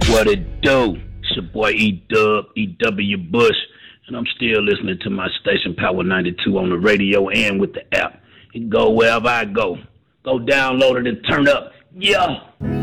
What it do? It's your boy E-Dub, E.W. Bush, and I'm still listening to my station Power 92 on the radio and with the app. It go wherever I go. Go download it and turn up. Yeah.